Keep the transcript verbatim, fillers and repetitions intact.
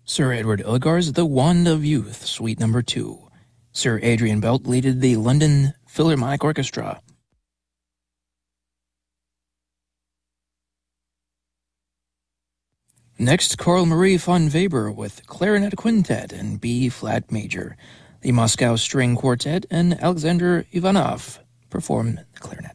Sir Edward Elgar's The Wand of Youth, Suite Number two. Sir Adrian Belt leaded the London Philharmonic Orchestra. Next, Carl Marie von Weber with Clarinet Quintet in B-flat major. The Moscow String Quartet and Alexander Ivanov perform the clarinet.